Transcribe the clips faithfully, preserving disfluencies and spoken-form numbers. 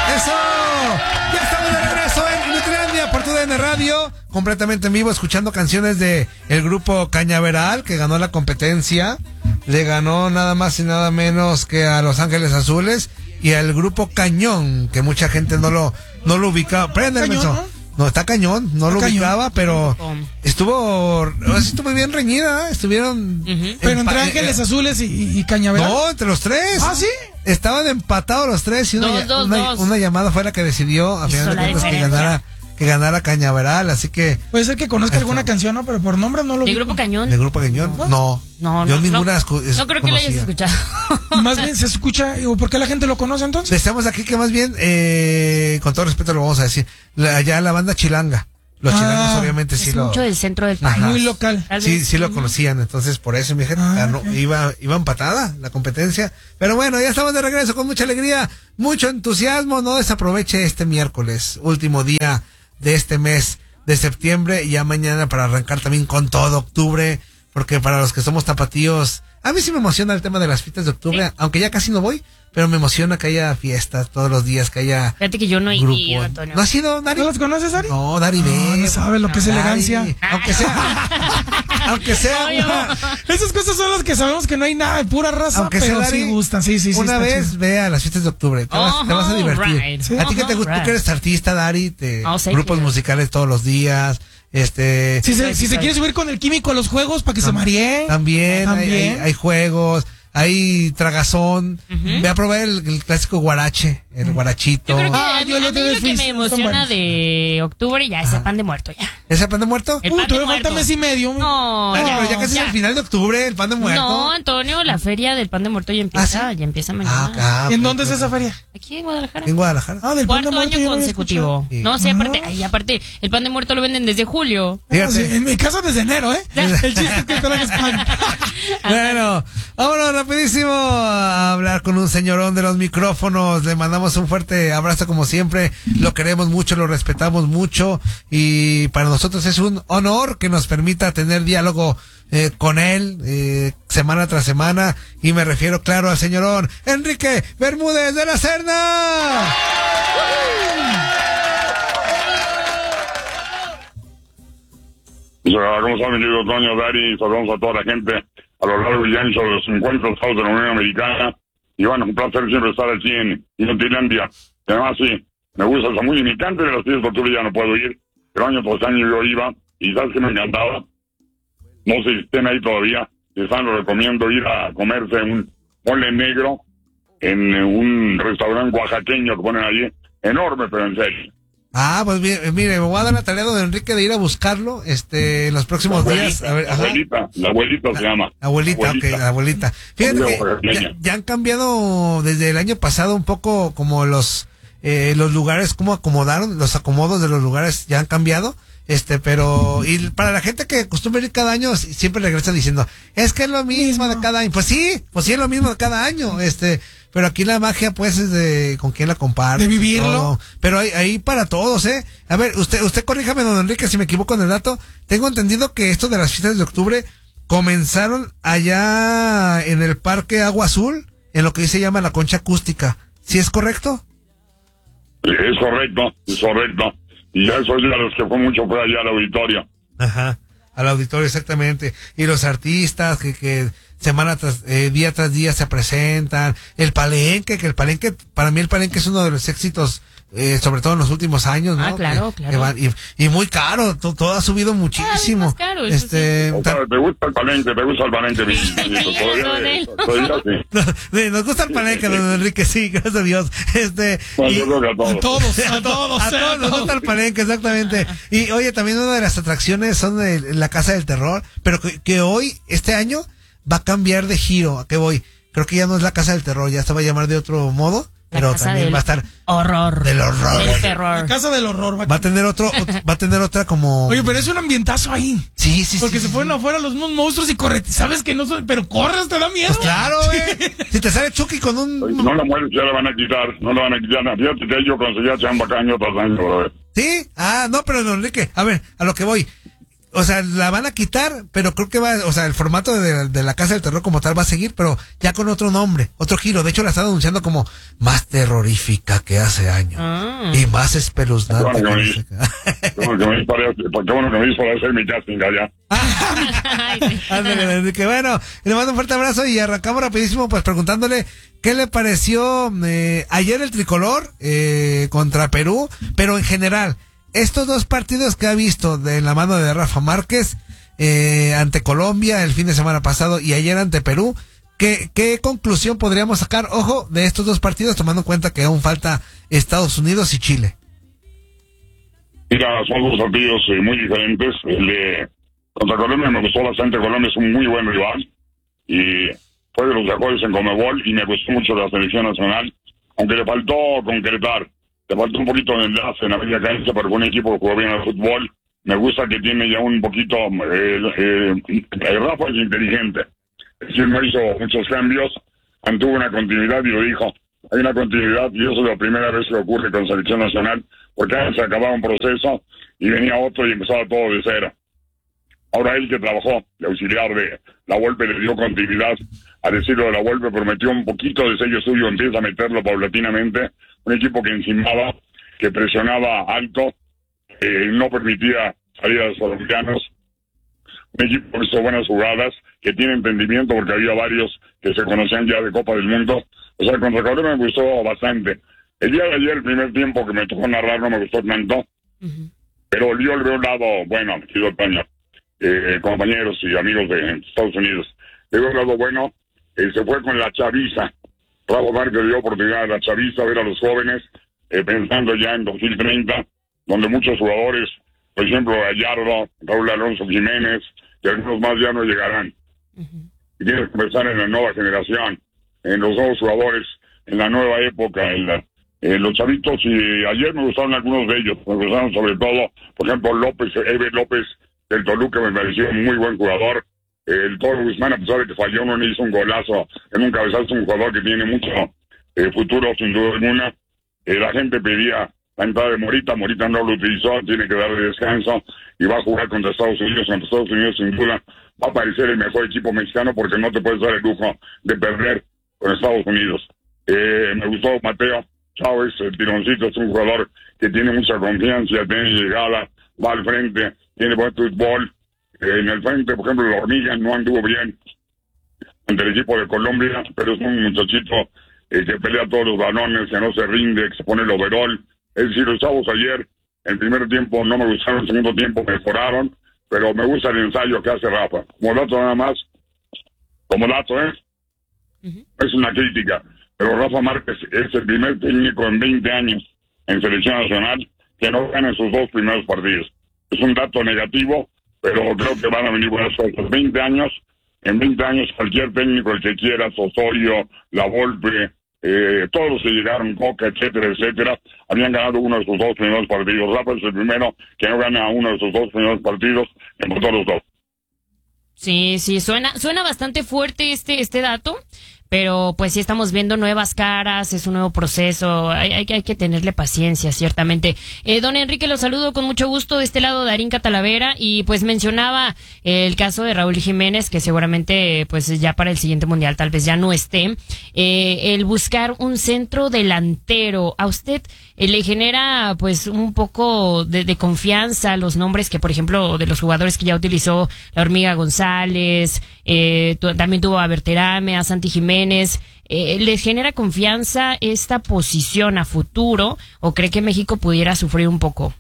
¡Eso! Ya estamos de regreso en Nutlandia por tu D N Radio, completamente en vivo, escuchando canciones de el grupo Cañaveral, que ganó la competencia. Le ganó nada más y nada menos que a Los Ángeles Azules y al grupo Cañón, que mucha gente no lo, no lo ubicaba. Préndeme eso. ¿No? No, está cañón, no está lo cañón. ubicaba, pero estuvo, estuvo bien reñida, estuvieron... Uh-huh. Pero entre Ángeles Azules y, y Cañaveral. No, entre los tres. ¿Ah, sí? Estaban empatados los tres y una, dos, dos, una, dos. una llamada fue la que decidió a final de cuentas que ganara, que ganara Cañaveral, así que... Puede ser que conozca esto. alguna canción, ¿no? Pero por nombre no lo ¿De vi. Grupo Cañón? ¿De Grupo Cañón? No. No, no yo no, ninguna no, escu- no creo que lo hayas escuchado. Más bien se escucha, ¿por qué la gente lo conoce entonces? Estamos aquí que más bien, eh, con todo respeto lo vamos a decir, la, ya la banda Chilanga. Los ah, chilangos obviamente sí es lo... mucho del centro del país. Muy local. Sí, sí lo conocían, entonces por eso mi gente ah, ganó, okay. iba, iba empatada la competencia. Pero bueno, ya estamos de regreso con mucha alegría, mucho entusiasmo. No desaproveche este miércoles, último día de este mes de septiembre, y ya mañana para arrancar también con todo octubre, porque para los que somos tapatíos, a mí sí me emociona el tema de las fiestas de octubre, ¿sí? Aunque ya casi no voy, pero me emociona que haya fiestas todos los días, que haya Fíjate que yo no he ido, Antonio. ¿No has ido, Dari? ¿No los conoces, Dari? No, Dari, ve. No, no sabes lo que es Dari, elegancia. Aunque sea... aunque sea... Una, esas cosas son las que sabemos que no hay nada, pura raza, aunque pero sea, Dari, sí gustan, sí, sí, sí. Una vez chido. Ve a las fiestas de octubre, te, vas, oh, te vas a divertir. Right. Sí. A ti que te gusta, right. Tú que eres artista, Dari, te, oh, grupos musicales todos los días... Este, si se, si se quiere subir con el químico a los juegos para que se maree. También, también. Hay, hay, hay juegos, hay tragazón. Uh-huh. Ve a probar el, el clásico guarache, el guarachito. Yo creo que ah, a mí, a mí lo que me emociona de octubre ya es el pan de muerto, ya. ¿Es el pan de muerto? El pan uh, todavía falta mes y medio. No, Ay, ya, pero ya casi ya. es el final de octubre, el pan de muerto. No, Antonio, la feria del pan de muerto ya empieza, ¿Ah, sí? ya empieza mañana. Ah, ¿En dónde es esa feria? Aquí en Guadalajara. En Guadalajara. Ah, del pan de muerto. Cuarto año consecutivo. Sí. No, sí, aparte, ay, aparte, el pan de muerto lo venden desde julio. Ah, sí, en mi casa desde enero, ¿eh? El chiste es que traes pan. Bueno, vámonos rapidísimo a hablar con un señorón de los micrófonos. Le mandamos un fuerte abrazo como siempre. Lo queremos mucho, lo respetamos mucho y para nosotros es un honor que nos permita tener diálogo eh, con él eh, semana tras semana, y me refiero, claro, al señorón Enrique Bermúdez de la Serna. ¿Cómo está, mi querido Toño, Dari? Saludamos a toda la gente a lo largo y ancho de los cincuenta estados de la Unión Americana. Y bueno, un placer siempre estar aquí en Nutlandia. Y además, sí, me gusta esa muy imitante de las fiestas de octubre, ya no puedo ir. Pero año tras año yo iba, y sabes que me encantaba. No sé si estén ahí todavía. Si están, lo recomiendo ir a comerse un mole negro en un restaurante oaxaqueño que ponen allí. Enorme, pero en serio. Ah, pues mire, mire, me voy a dar la tarea de Enrique de ir a buscarlo este en los próximos la días. A ver, la abuelita, la abuelita se llama. Abuelita, abuelita. ok, la abuelita. Fíjate que ya, ya han cambiado desde el año pasado un poco como los eh, los lugares, cómo acomodaron, los acomodos de los lugares ya han cambiado. Este, pero, y para la gente que acostumbra ir cada año, siempre regresa diciendo, es que es lo mismo de cada año. Pues sí, pues sí es lo mismo de cada año, este, pero aquí la magia, pues, es de con quién la comparte. De vivirlo. Todo. Pero hay, ahí para todos, ¿eh? A ver, usted, usted corríjame, don Enrique, si me equivoco en el dato. Tengo entendido que esto de las fiestas de octubre comenzaron allá en el Parque Agua Azul, en lo que se llama la Concha Acústica. ¿Sí es correcto? Es correcto, es correcto. Y ya esos días los que fue mucho fue allá al auditorio. Ajá, al auditorio, exactamente. Y los artistas que, que semana tras, eh, día tras día se presentan. El palenque, que el palenque, para mí el palenque es uno de los éxitos, eh, sobre todo en los últimos años, ¿no? Ah, claro, que, claro. Que van, y, y muy caro, to, todo ha subido muchísimo. Ah, es más caro, eso este, sí. Tan... ¿Te gusta el palenque? ¿Te gusta el palenque? Todavía, todavía sí. Nos gusta el palenque, don Enrique, sí, gracias a Dios. Este, bueno, y, yo creo que a todos. A todos, a todos. A todos nos gusta el palenque, exactamente. Y oye, también una de las atracciones son de la Casa del Terror, pero que, que hoy, este año, va a cambiar de giro. ¿A qué voy? Creo que ya no es la Casa del Terror, ya se va a llamar de otro modo. Pero también va a estar horror del horror del terror. La casa del horror va, va a tener otro va a tener otra como oye, pero es un ambientazo ahí. Sí, sí, porque sí, se sí, fueron sí. afuera los monstruos y corre, sabes que no son, pero corres, te da miedo. Pues claro, güey. Si te sale Chucky con un Oye, no la mueres, ya la van a quitar, no la van a quitar. Fíjate que yo conseguía chamba año tras año, bro. Sí, ah, no, pero don Enrique, a ver, a lo que voy. o sea, la van a quitar, pero creo que va, o sea, el formato de, de la Casa del Terror como tal va a seguir, pero ya con otro nombre, otro giro. De hecho, la están anunciando como más terrorífica que hace años ah. y más espeluznante. Qué bueno que me hizo para hacer mi casting allá. Ándale, que bueno, le mando un fuerte abrazo y arrancamos rapidísimo pues preguntándole qué le pareció eh, ayer el tricolor eh, contra Perú, pero en general estos dos partidos que ha visto de la mano de Rafa Márquez eh, ante Colombia el fin de semana pasado y ayer ante Perú, ¿qué, qué conclusión podríamos sacar, ojo, de estos dos partidos tomando en cuenta que aún falta Estados Unidos y Chile? Mira, son dos partidos eh, muy diferentes. El de contra Colombia me gustó bastante. Colombia es un muy buen rival y fue de los mejores en Conmebol y me gustó mucho la selección nacional, aunque le faltó concretar. Le faltó un poquito de enlace en la media cancha, pero fue un equipo que jugó bien al fútbol. Me gusta que tiene ya un poquito... Eh, eh, eh, Rafa es inteligente. Es decir, no hizo muchos cambios, mantuvo una continuidad y lo dijo. Hay una continuidad y eso es la primera vez que ocurre con selección nacional, porque antes se acababa un proceso y venía otro y empezaba todo de cero. Ahora él que trabajó de auxiliar de La Volpe le dio continuidad. A decirlo de La Volpe, prometió un poquito de sello suyo, empieza a meterlo paulatinamente. Un equipo que encimaba, que presionaba alto, eh, no permitía salidas colombianos. Un equipo que hizo buenas jugadas, que tiene entendimiento porque había varios que se conocían ya de Copa del Mundo. O sea, contra Colombia me gustó bastante. El día de ayer, el primer tiempo que me tocó narrar, no me gustó tanto. Uh-huh. Pero yo le veo un lado, bueno, querido Toño, eh, compañeros y amigos de Estados Unidos. Le veo un lado bueno, eh, se fue con la chaviza. Rafa Márquez dio oportunidad a la chaviza, a ver a los jóvenes, eh, pensando ya en dos mil treinta, donde muchos jugadores, por ejemplo, Gallardo, Raúl Alonso Jiménez, y algunos más ya no llegarán. Uh-huh. Y tienes que pensar en la nueva generación, en los nuevos jugadores, en la nueva época, en, la, en los chavitos, y ayer me gustaron algunos de ellos, me gustaron sobre todo, por ejemplo, López, Ever López del Toluca me pareció un muy buen jugador. El Toro Guzmán, a pesar de que falló, no hizo un golazo en un cabezazo, un jugador que tiene mucho eh, futuro, sin duda alguna. Eh, la gente pedía la entrada de Morita, Morita no lo utilizó, tiene que darle descanso y va a jugar contra Estados Unidos. Contra Estados Unidos, sin duda, va a parecer el mejor equipo mexicano porque no te puedes dar el lujo de perder con Estados Unidos. Eh, me gustó Mateo Chávez, el tironcito, es un jugador que tiene mucha confianza, tiene llegada, va al frente, tiene buen fútbol. Eh, en el frente, por ejemplo, la Hormiga no anduvo bien ante el equipo de Colombia, pero es un muchachito eh, que pelea todos los balones, que no se rinde, que se pone el overall. Es decir, los chavos ayer, el primer tiempo no me gustaron, el segundo tiempo mejoraron, pero me gusta el ensayo que hace Rafa. Como dato nada más, como dato, ¿eh? Uh-huh. Es una crítica, pero Rafa Márquez es el primer técnico en veinte años en selección nacional que no gana en sus dos primeros partidos. Es un dato negativo, pero creo que van a venir buenas cosas. veinte años, en veinte años cualquier técnico, el que quiera, Osorio, La Volpe, eh, todos los que llegaron, Coca, etcétera, etcétera, habían ganado uno de sus dos primeros partidos. Rafa es el primero que no gana uno de sus dos primeros partidos, empató los dos. Sí, sí, suena, suena bastante fuerte este, este dato. Pero pues sí estamos viendo nuevas caras, es un nuevo proceso, hay, hay, hay que tenerle paciencia, ciertamente. Eh, don Enrique, lo saludo con mucho gusto de este lado, Darín Catalavera, y pues mencionaba eh, el caso de Raúl Jiménez, que seguramente pues ya para el siguiente mundial tal vez ya no esté. Eh, el buscar un centro delantero, ¿a usted eh, le genera pues un poco de, de confianza los nombres que, por ejemplo, de los jugadores que ya utilizó la Hormiga González, eh, tu, también tuvo a Berterame, a Santi Jiménez? Eh, ¿Les genera confianza esta posición a futuro o cree que México pudiera sufrir un poco?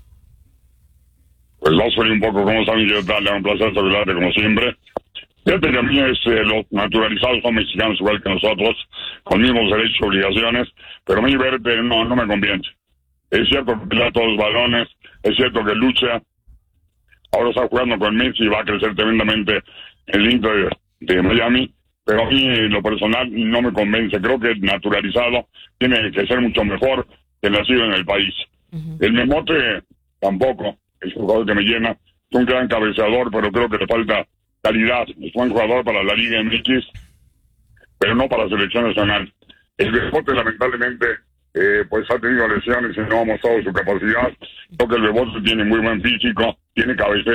Pues va a sufrir un poco, como saben, yo darle un placer saludarte como siempre. Fíjate que a mí es, eh, los naturalizados son mexicanos igual que nosotros, con mismos derechos y obligaciones, pero a mí verte no, no me convence. Es cierto que pelea todos los balones, es cierto que lucha, ahora está jugando con Messi y va a crecer tremendamente el Inter de, de Miami. Pero a mí, en lo personal, no me convence. Creo que el naturalizado tiene que ser mucho mejor que el nacido en el país. Uh-huh. El Memote tampoco es un jugador que me llena. Es un gran cabeceador, pero creo que le falta calidad. Es un jugador para la Liga M X, pero no para la selección nacional. El Bebote, lamentablemente, eh, pues ha tenido lesiones y no ha mostrado su capacidad. Creo que el Bebote tiene muy buen físico, tiene cabeceo,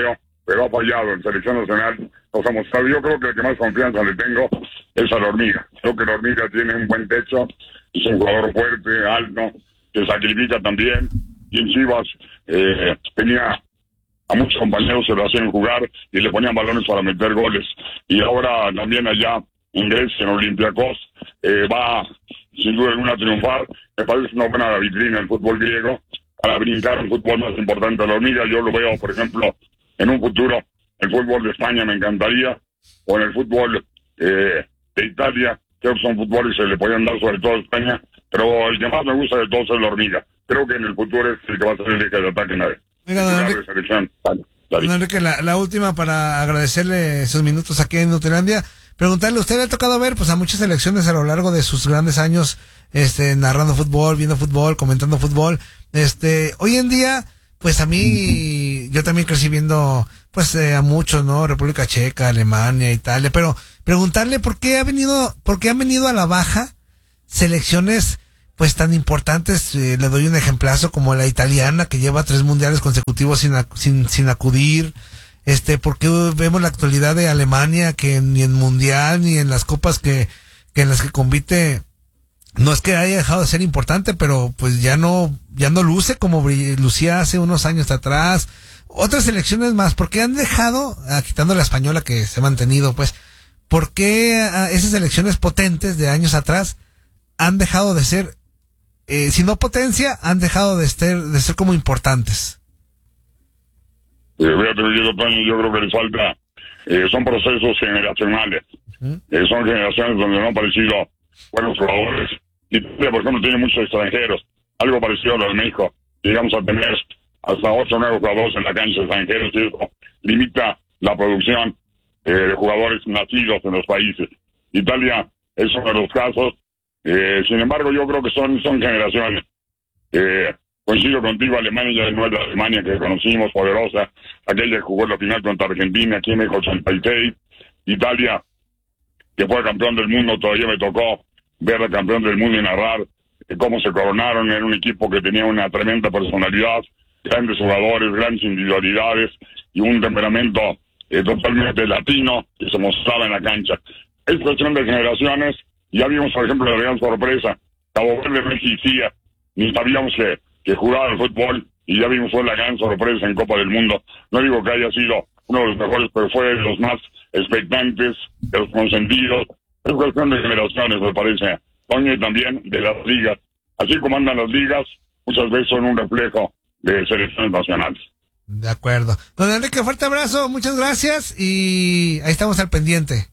pero ha fallado en selección nacional. Nos ha mostrado, yo creo que el que más confianza le tengo es a la Hormiga. Creo que la Hormiga tiene un buen techo, es un jugador fuerte, alto, que sacrifica también, y en Chivas eh, tenía a muchos compañeros que lo hacían jugar y le ponían balones para meter goles. Y ahora también allá en Grecia, en Olympiacos, eh, va sin duda alguna a triunfar. Me parece una buena vitrina el fútbol griego para brincar el fútbol más importante de la Hormiga. Yo lo veo, por ejemplo, en un futuro, el fútbol de España me encantaría, o en el fútbol eh, de Italia. Creo que son fútboles que se le podían dar sobre todo a España, pero el que más me gusta de todos es la Hormiga. Creo que en el futuro es el que va a ser el eje de ataque nadie. Mira, don Enrique, don Enrique la, la última para agradecerle sus minutos aquí en Nutilandia. Preguntarle, ¿usted le ha tocado ver pues a muchas selecciones a lo largo de sus grandes años este narrando fútbol, viendo fútbol, comentando fútbol? Este, hoy en día, pues a mí, yo también crecí viendo pues eh, a muchos, ¿no? República Checa, Alemania, Italia, pero preguntarle por qué ha venido, por qué han venido a la baja selecciones pues tan importantes. Eh, le doy un ejemplazo como la italiana, que lleva tres mundiales consecutivos sin, sin, sin acudir. Este, porque vemos la actualidad de Alemania, que ni en mundial ni en las copas que, que en las que compite, no es que haya dejado de ser importante, pero pues ya no, ya no luce como lucía hace unos años atrás. Otras selecciones más, ¿por qué han dejado, ah, quitando la española que se ha mantenido, pues, por qué ah, esas selecciones potentes de años atrás han dejado de ser, eh, si no potencia, han dejado de ser, de ser como importantes? Eh, fíjate, Toño, yo creo que les falta, eh, son procesos generacionales, uh-huh. eh, son generaciones donde no han aparecido buenos jugadores. Italia, por ejemplo, tiene muchos extranjeros, algo parecido a lo de México. Llegamos a tener hasta ocho o nueve jugadores en la cancha extranjeros, y eso limita la producción eh, de jugadores nacidos en los países. Italia es uno de los casos, eh, sin embargo, yo creo que son, son generaciones. Eh, Coincido contigo, Alemania ya no es la Alemania que conocimos, poderosa, aquella que jugó en la final contra Argentina aquí en el ochenta y seis. Italia, que fue campeón del mundo, todavía me tocó ver al campeón del mundo y narrar eh, cómo se coronaron. Era un equipo que tenía una tremenda personalidad, grandes jugadores, grandes individualidades y un temperamento eh, totalmente latino que se mostraba en la cancha. Es cuestión de generaciones. Ya vimos, por ejemplo, la gran sorpresa, Cabo Verde no existía, ni sabíamos que que jugaba el fútbol, y ya vimos fue la gran sorpresa en Copa del Mundo. No digo que haya sido uno de los mejores, pero fue de los más expectantes, de los consentidos. Es cuestión de generaciones, me parece, Toño, y también de las ligas. Así como andan las ligas, muchas veces son un reflejo de selecciones nacionales. De acuerdo. Don Enrique, fuerte abrazo, muchas gracias, y ahí estamos al pendiente.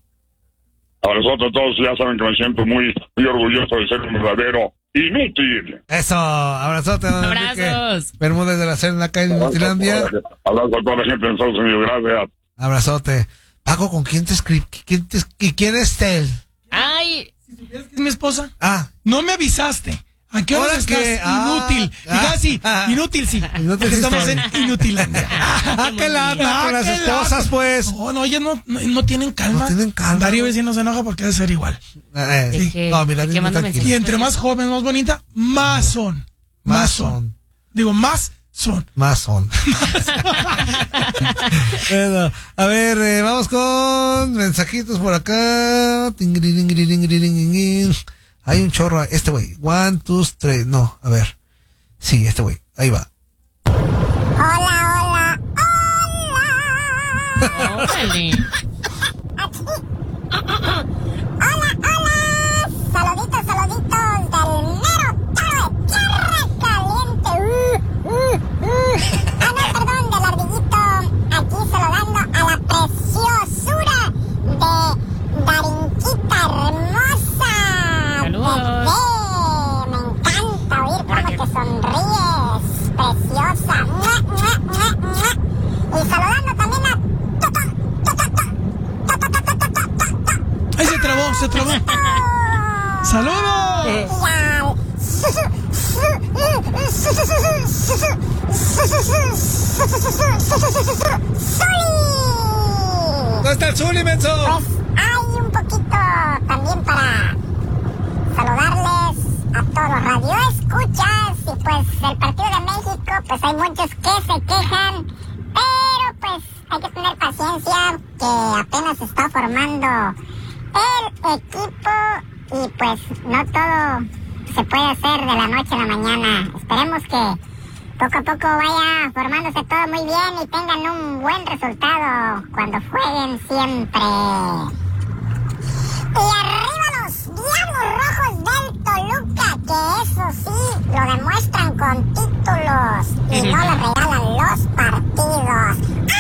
A nosotros todos ya saben que me siento muy, muy orgulloso de ser un verdadero inútil. Eso, abrazote, don Enrique Bermúdez de la Serna, acá en Nutilandia. Abrazo a toda la gente en Estados Unidos, gracias. Abrazote. Paco, ¿con quién te escribí? ¿Quién te, ¿Y quién es Tel? Ay, si supieras que es mi esposa. Ah. No me avisaste. ¿A qué hora estás? Que, ah, inútil. Ah, sí, ah, inútil, sí. Inútil, estamos en Inutilandia. Ah, qué lata con las esposas, pues. No, no, ellas no, no, no tienen calma. No tienen calma. Darío vecino se enoja porque debe ser igual. Eh, sí. Que, no, mira, y entre más joven, más bonita, más son. Más son. Digo, más son. Más son. Bueno, a ver, eh, vamos con mensajitos por acá. Hay un chorro, este güey. One, two, three. No, a ver. Sí, este güey. Ahí va. Hola, hola, hola. Órale. Hola, hola. Saluditos, saluditos del mero toro de Tierra Caliente. Uh, uh, uh. Ah, no, perdón, del ardillito. Aquí saludando a la preciosura de Darinquita hermosa. Bebé, me encanta oír cómo te sonríes, preciosa. ¡Mua, mua, mua, mua! Y saludando también a Toto, Toto, Toto, Toto, Toto, Toto, Toto. ¡Ay, se trabó, se trabó! ¡Saludos! ¿Dónde está el Zuli, menso? Pues hay un poquito también para saludarles a todos los radioescuchas. Y pues el partido de México, pues hay muchos que se quejan, pero pues hay que tener paciencia, que apenas se está formando el equipo y pues no todo se puede hacer de la noche a la mañana. Esperemos que poco a poco vaya formándose todo muy bien y tengan un buen resultado cuando jueguen siempre. Y arriba los Diablos Rojos del Toluca, que eso sí, lo demuestran con títulos y no le regalan los partidos.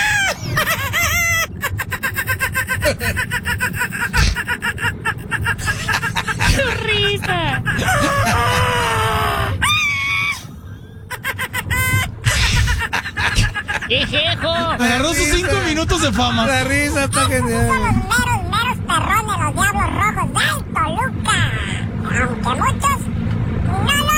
¡Qué risa! ¡Hijejo! Agarró sus cinco minutos de fama. La risa está genial. Son los meros, meros perrones, los Diablos Rojos del Toluca. Aunque muchos no lo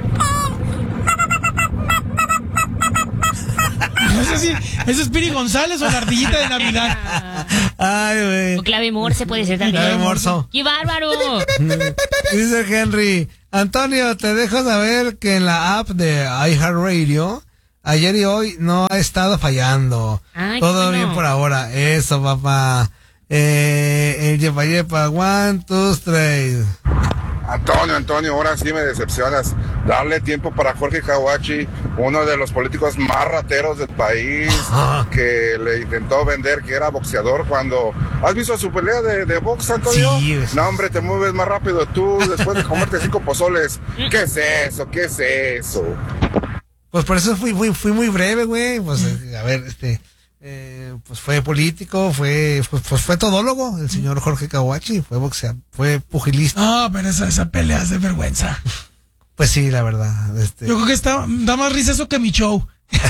acepten. No sé si ¿es Spiri González o la ardillita de Navidad? Ay, güey. O clave morse puede ser también. Clave morso. ¡Qué bárbaro! Dice Henry, Antonio, te dejo saber que en la app de iHeartRadio ayer y hoy no ha estado fallando. Ay, todo bueno. bien por ahora. Eso, papá. Eh, el yepa yepa, one, two, three. Antonio, Antonio, ahora sí me decepcionas. Darle tiempo para Jorge Kawachi, uno de los políticos más rateros del país, Ajá. que le intentó vender que era boxeador cuando... ¿Has visto su pelea de, de box, Antonio? Sí, es- No, hombre, te mueves más rápido tú después de comerte cinco pozoles. ¿Qué es eso? ¿Qué es eso? Pues por eso fui, fui, fui muy breve, güey. Pues, eh, a ver, este... Eh, pues fue político, fue, pues, pues fue todólogo, el señor Jorge Kawachi, fue boxeador, fue pugilista. No, pero esa, esa pelea es de vergüenza. Pues sí, la verdad. Este, Yo creo que está, da más risa eso que mi show.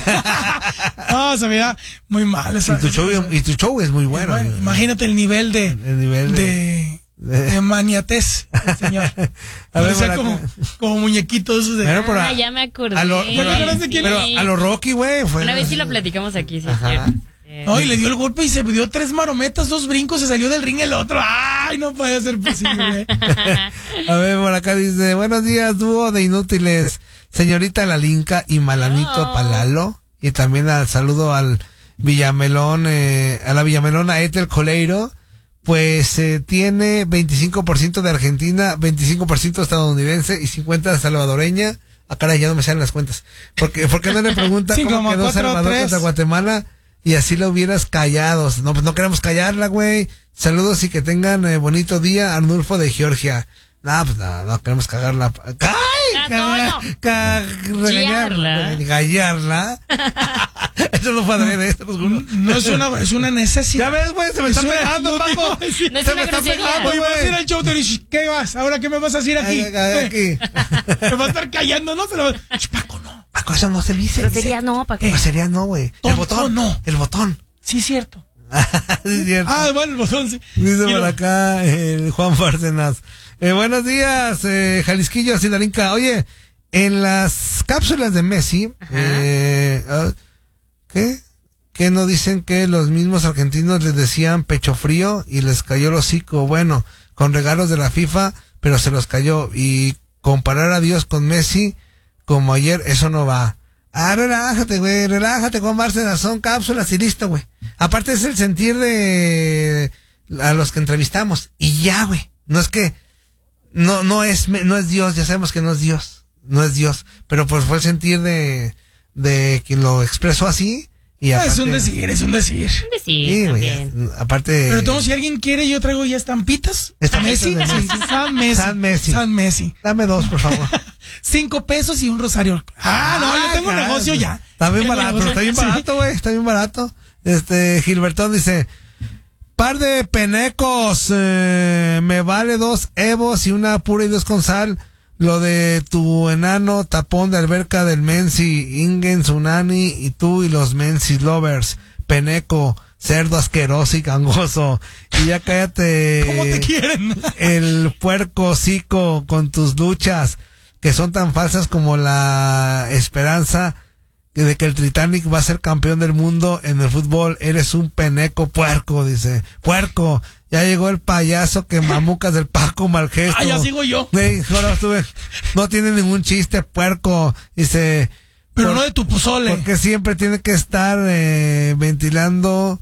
No, se veía muy mal. Esa, y, tu show, esa- y tu show es muy bueno. Bueno, eh. imagínate el nivel de, El nivel de- de, de- de maniatez, del señor. A ver, Parecía por como, acá. como muñequitos de... Pero por Ah, a- ya me acordé. a lo, ¿No te pero, acuerdas de quién? pero a lo Rocky, güey. fue- Una vez sí lo platicamos aquí, sí. Ajá. cierto. Eh, No, y le dio el golpe y se dio tres marometas, dos brincos, se salió del ring el otro. ¡Ay, no puede ser posible! A ver, por acá dice, buenos días, dúo de inútiles, señorita Lalinka y Malanito Oh. Palalo. Y también al saludo al Villamelón, eh, a la Villamelona Ethel Coleiro. Pues eh, tiene veinticinco por ciento de Argentina, veinticinco por ciento estadounidense y cincuenta por ciento salvadoreña. Ah, caray, ya no me salen las cuentas. Porque, ¿por qué no le pregunta Sí, cómo como quedó cuatro, Salvador tres. contra Guatemala? Y así lo hubieras callado. No, pues no queremos callarla, güey. Saludos y que tengan eh, bonito día, Arnulfo de Georgia. No, pues no, no queremos cagarla. ¡Ay! Ah, no, no. Ca- regañarla. Regañarla. Eso no fue adrede, esto los juro. No es una, es una necesidad. Ya ves, güey, se me Es está una- pegando, no, Paco. no, sí. No es Se una me está grosería. pegando, Oye, vas a ir güey. al show, te dices, ¿qué vas? ¿Ahora qué me vas a decir aquí? Ay, ay, aquí. Me va a estar callando, ¿no? Pero, Ch, Paco, no. Paco, eso no se dice. Grosería no, ¿para qué? Grosería no, güey. El Tonto botón. no. El botón. Sí, cierto. Sí, es cierto. Ah, bueno, el botón, sí. Dice Quiero- por acá el Juan Bárcenas. Eh, buenos días, eh, Jalisquillo, Sinalinca. Oye, en las cápsulas de Messi, eh, ah, ¿qué? ¿Qué no dicen que los mismos argentinos les decían pecho frío y les cayó el hocico? Bueno, con regalos de la FIFA, pero se los cayó. Y comparar a Dios con Messi, como ayer, eso no va. Ah, relájate, güey, relájate, Juan Bárcenas, son cápsulas y listo, güey. Aparte es el sentir de a los que entrevistamos. Y ya, güey. No es que, no, no es, no es Dios, ya sabemos que no es Dios. No es Dios. Pero pues fue el sentir de, de quien lo expresó así. Y Ah, aparte, es un decir, es un decir. Sí, Sí, güey. también. Aparte. Pero todos, si alguien quiere, yo traigo ya estampitas. Estampitas Messi, de Messi. sí, San Messi. San Messi. San Messi. Dame dos, por favor. Cinco pesos y un rosario. Ah, no, yo tengo un claro. negocio ya. Está bien Tengo barato, negocio. está bien Sí. barato, güey, está bien barato. Este, Gilbertón dice, par de penecos, eh, me vale dos evos y una pura y dos con sal. Lo de tu enano tapón de alberca del Menzi, Ingen, Tsunani y tú y los Menzi lovers. Peneco, cerdo asqueroso y gangoso. Y ya cállate. ¿Cómo te quieren? El puerco hocico con tus luchas que son tan falsas como la esperanza de que el Titanic va a ser campeón del mundo en el fútbol. Eres un peneco puerco, dice. Puerco, ya llegó el payaso que mamucas del Paco Malgesto. Ah, ya sigo yo. Ey, ahora estuve- no tiene ningún chiste, puerco. Dice, Pero por, no de tu pozole. Porque siempre tiene que estar eh, ventilando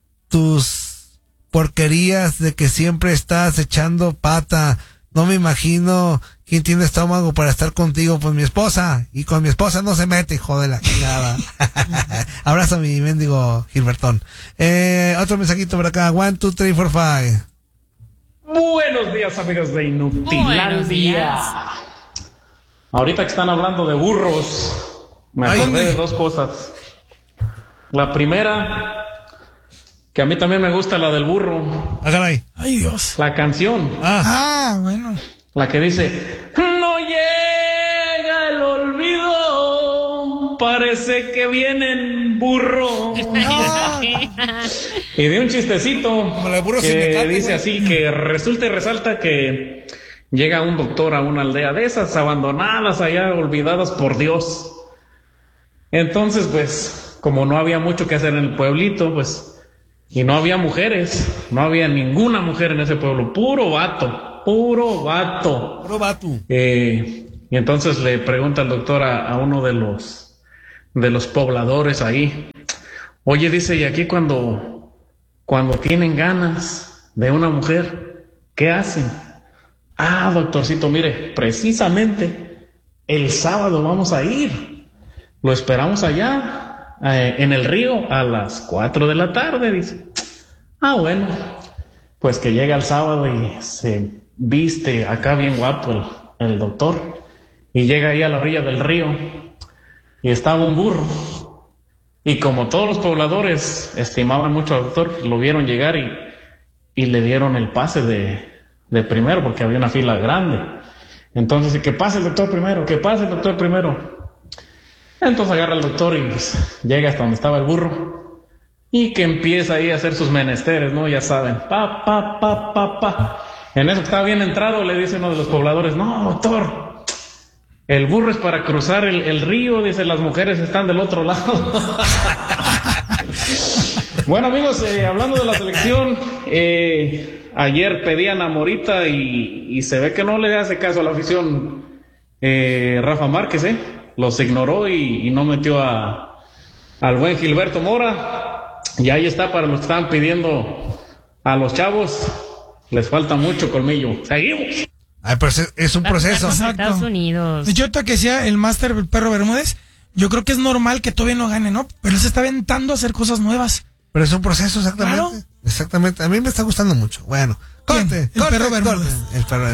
tus porquerías de que siempre estás echando pata. No me imagino quién tiene estómago para estar contigo. Pues mi esposa. Y con mi esposa no se mete, hijo de la chingada. Abrazo a mi mendigo Gilbertón. Eh, otro mensajito por acá. One, two, three, four, five. Buenos días, amigos de Inutilandia. Ahorita que están hablando de burros, me acordé Ay, de dos cosas. La primera, que a mí también me gusta la del burro. Ay, Ay Dios. La canción. Ah, ah bueno. La que dice, no llega el olvido, parece que viene en burro. Ah. Y de un chistecito que dice así, que resulta y resalta que llega un doctor a una aldea de esas abandonadas allá, olvidadas por Dios. Entonces, pues, como no había mucho que hacer en el pueblito, pues, y no había mujeres, no había ninguna mujer en ese pueblo, puro vato, puro vato. Puro vato. Eh, y entonces le pregunta el doctor a, a uno de los, de los pobladores ahí, oye, dice, y aquí cuando, cuando tienen ganas de una mujer, ¿qué hacen? Ah, doctorcito, mire, precisamente el sábado vamos a ir. Lo esperamos allá, eh, en el río, a las cuatro de la tarde, dice. Ah, bueno, pues que llega el sábado y se viste acá bien guapo el, el doctor. Y llega ahí a la orilla del río y estaba un burro. Y como todos los pobladores estimaban mucho al doctor, lo vieron llegar y, y le dieron el pase de... de primero, porque había una fila grande. Entonces, que pase el doctor primero, que pase el doctor primero. Entonces agarra el doctor y pues, llega hasta donde estaba el burro y que empieza ahí a hacer sus menesteres, ¿no? Ya saben, pa, pa, pa, pa, pa. En eso que estaba bien entrado, le dice uno de los pobladores, no, doctor, el burro es para cruzar el, el río, dice, las mujeres están del otro lado. Bueno, amigos, eh, hablando de la selección, eh, ayer pedían a Morita y, y se ve que no le hace caso a la afición eh, Rafa Márquez, ¿eh? Los ignoró y, y no metió a, al buen Gilberto Mora. Y ahí está para los que estaban pidiendo a los chavos. Les falta mucho colmillo. Seguimos. Ay, pero es un proceso. Exacto. Estados Unidos. De hecho, ahorita que decía el máster el Perro Bermúdez, yo creo que es normal que todavía no gane, ¿no? Pero él se está aventando a hacer cosas nuevas. Pero es un proceso, exactamente. Claro. Exactamente. A mí me está gustando mucho. Bueno, corte. El corte, Perro Bermúdez. Corte. El perro